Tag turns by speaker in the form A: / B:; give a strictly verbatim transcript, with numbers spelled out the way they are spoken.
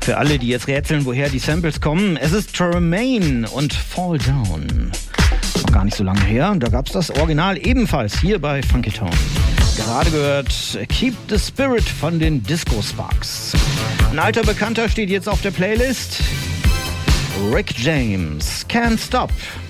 A: Für alle, die jetzt rätseln, woher die Samples kommen, es ist Tremaine und Fall Down. Noch gar nicht so lange her. Da gab es das Original ebenfalls hier bei Funky Town. Gerade gehört Keep the Spirit von den Disco Sparks. Ein alter Bekannter steht jetzt auf der Playlist. Rick James, Can't Stop.